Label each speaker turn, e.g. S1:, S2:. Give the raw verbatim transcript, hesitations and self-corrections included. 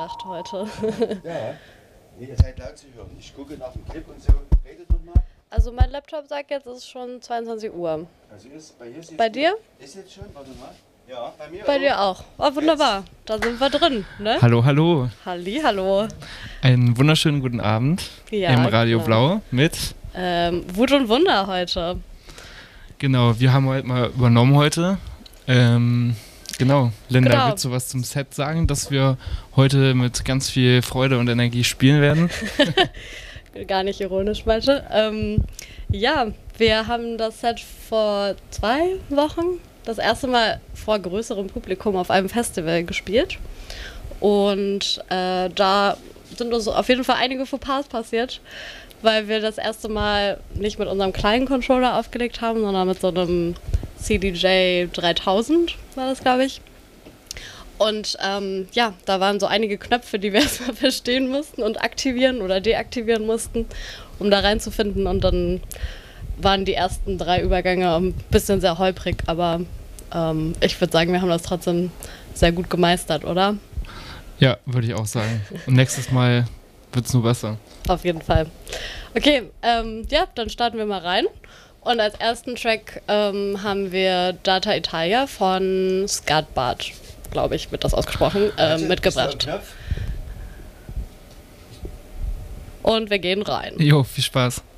S1: mitgebracht heute.
S2: Ja, ihr seid laut zu hören. Ich gucke nach dem Clip und so. Redet doch mal.
S1: Also mein Laptop sagt jetzt, es ist schon zweiundzwanzig Uhr.
S2: Also ist, bei hier ist jetzt
S1: Bei
S2: gut.
S1: dir?
S2: Ist jetzt schon? Warte mal. Ja, bei mir
S1: Bei
S2: auch.
S1: dir auch. Oh, wunderbar. Da sind wir drin, ne?
S3: Hallo, hallo.
S1: Halli, hallo.
S3: Einen wunderschönen guten Abend
S1: Ja,
S3: im Radio
S1: genau.
S3: Blau mit.
S1: Ähm, Wut und Wunder heute.
S3: Genau, wir haben heute mal übernommen heute. Ähm, genau, Linda,
S1: Genau.
S3: willst du was zum Set sagen, dass wir heute mit ganz viel Freude und Energie spielen werden?
S1: Gar nicht ironisch meinte. Ähm, ja, wir haben das Set vor zwei Wochen das erste Mal vor größerem Publikum auf einem Festival gespielt. Und äh, da sind uns auf jeden Fall einige Fauxpas passiert, weil wir das erste Mal nicht mit unserem kleinen Controller aufgelegt haben, sondern mit so einem C D J dreitausend war das, glaube ich. Und ähm, ja, da waren so einige Knöpfe, die wir erstmal verstehen mussten und aktivieren oder deaktivieren mussten, um da reinzufinden. Und dann waren die ersten drei Übergänge ein bisschen sehr holprig, aber ähm, ich würde sagen, wir haben das trotzdem sehr gut gemeistert, oder?
S3: Ja, würde ich auch sagen. Und nächstes Mal wird es nur besser.
S1: Auf jeden Fall. Okay, ähm, ja, dann starten wir mal rein. Und als ersten Track ähm, haben wir Data Italia von Skatbart, glaube ich, wird das ausgesprochen, äh,
S2: Warte,
S1: mitgebracht.
S2: ist da ein Knopf?
S1: Und wir gehen rein.
S3: Jo, viel Spaß.